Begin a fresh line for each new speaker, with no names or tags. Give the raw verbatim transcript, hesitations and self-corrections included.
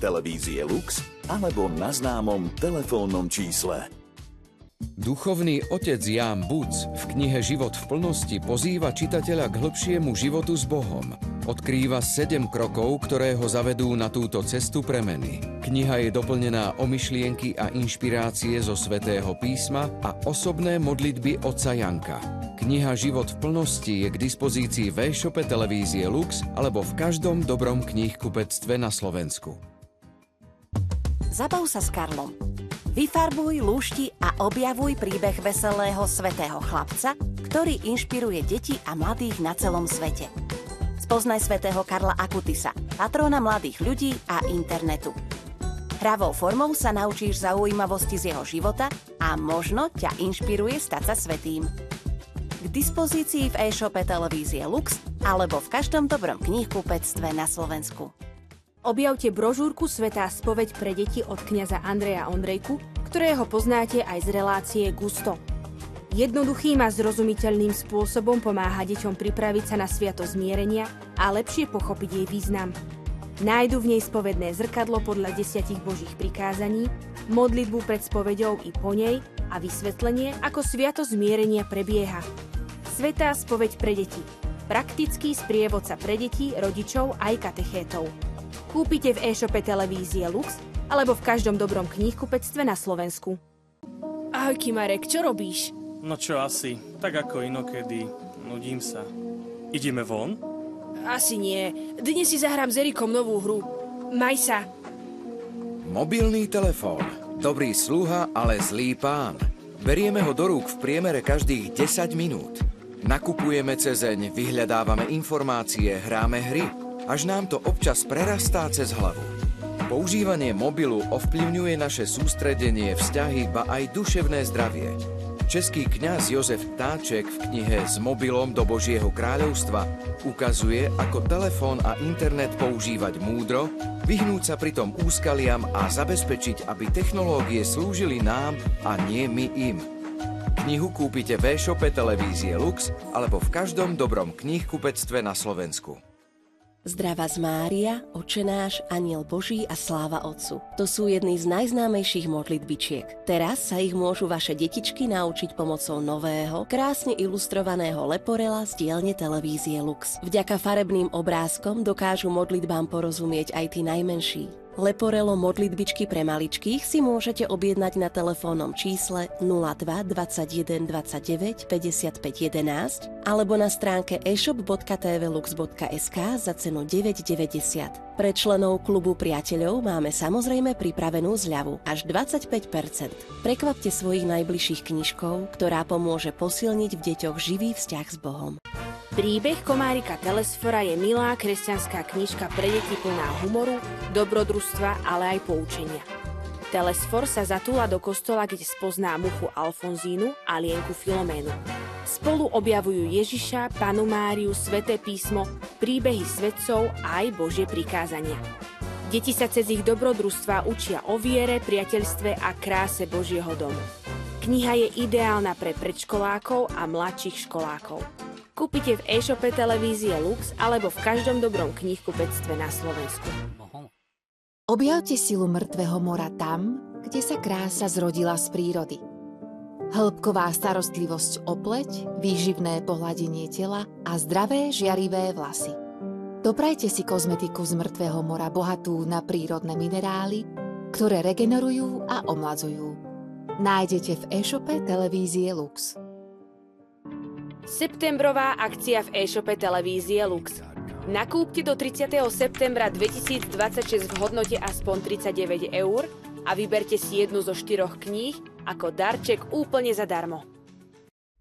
televízie Lux alebo na známom telefónnom čísle.
Duchovný otec Ján Buc v knihe Život v plnosti pozýva čitateľa k hlbšiemu životu s Bohom. Odkrýva sedem krokov, ktoré ho zavedú na túto cestu premeny. Kniha je doplnená o myšlienky a inšpirácie zo Svätého písma a osobné modlitby otca Janka. Kniha Život v plnosti je k dispozícii v e-shope televízie Lux alebo v každom dobrom knihkupectve na Slovensku.
Zabav sa s Karlom. Vyfarbuj, lúšti a objavuj príbeh veselého svätého chlapca, ktorý inšpiruje deti a mladých na celom svete. Spoznaj svätého Karla Akutisa, patróna mladých ľudí a internetu. Hravou formou sa naučíš zaujímavosti z jeho života a možno ťa inšpiruje stať sa svätým. K dispozícii v e-shope televízie Lux alebo v každom dobrom knihkupectve na Slovensku.
Objavte brožúrku Svätá spoveď pre deti od kňaza Andreja Ondrejku, ktorého poznáte aj z relácie Gusto. Jednoduchým a zrozumiteľným spôsobom pomáha deťom pripraviť sa na sviatosť zmierenia a lepšie pochopiť jej význam. Nájdu v nej spovedné zrkadlo podľa desiatich božích prikázaní, modlitbu pred spoveďou i po nej a vysvetlenie, ako sviatosť zmierenia prebieha. Svätá spoveď pre deti. Praktický sprievodca pre deti, rodičov aj katechétov. Kúpite v e-shope televízie Lux alebo v každom dobrom knihkupectve na Slovensku. Ahoj, Marek, čo robíš?
No čo asi, tak ako inokedy, nudím sa. Ideme von?
Asi nie. Dnes si zahrám s Erikom novú hru. Maj sa.
Mobilný telefón. Dobrý sluha, ale zlý pán. Berieme ho do rúk v priemere každých desať minút. Nakupujeme cezeň, vyhľadávame informácie, hráme hry. Až nám to občas prerastá cez hlavu. Používanie mobilu ovplyvňuje naše sústredenie, vzťahy, ba aj duševné zdravie. Český kňaz Jozef Ptáček v knihe S mobilom do Božieho kráľovstva ukazuje, ako telefón a internet používať múdro, vyhnúť sa pritom úskaliam a zabezpečiť, aby technológie slúžili nám a nie my im. Knihu kúpite v e-shope televízie Lux alebo v každom dobrom knihkupectve na Slovensku.
Zdravá z Mária, Očenáš, Anjel Boží a sláva Otcu. To sú jedny z najznámejších modlitbičiek. Teraz sa ich môžu vaše detičky naučiť pomocou nového, krásne ilustrovaného leporela z dielne televízie Lux. Vďaka farebným obrázkom dokážu modlitbám porozumieť aj tí najmenší. Leporelo modlitbičky pre maličkých si môžete objednať na telefónnom čísle nula dva dvadsaťjeden dvadsaťdeväť päťdesiatpäť jedenásť alebo na stránke e-shop bodka t v lux bodka es ká za cenu deväť deväťdesiat. Pre členov klubu priateľov máme samozrejme pripravenú zľavu až dvadsaťpäť percent. Prekvapte svojich najbližších knižkou, ktorá pomôže posilniť v deťoch živý vzťah s Bohom.
Príbeh Komárika Telesfora je milá kresťanská knižka pre deti plná humoru, dobrodružstva, ale aj poučenia. Telesfor sa zatúla do kostola, kde spozná muchu Alfonzínu a lienku Filoménu. Spolu objavujú Ježiša, Pannu Máriu, Sväté písmo, príbehy svätcov a aj Božie prikázania. Deti sa cez ich dobrodružstva učia o viere, priateľstve a kráse Božieho domu. Kniha je ideálna pre predškolákov a mladších školákov. Kúpite v e-shope televízie Lux alebo v každom dobrom knihkupectve na Slovensku.
Objavte silu mŕtvého mora tam, kde sa krása zrodila z prírody. Hĺbková starostlivosť o pleť, výživné pohľadenie tela a zdravé žiarivé vlasy. Doprajte si kozmetiku z mŕtvého mora bohatú na prírodné minerály, ktoré regenerujú a omladzujú. Nájdete v e-shope televízie Lux.
Septembrová akcia v e-shope televízie Lux. Nakúpte do tridsiateho septembra dvetisícdvadsaťšesť v hodnote aspoň tridsaťdeväť eur a vyberte si jednu zo štyroch kníh ako darček úplne zadarmo.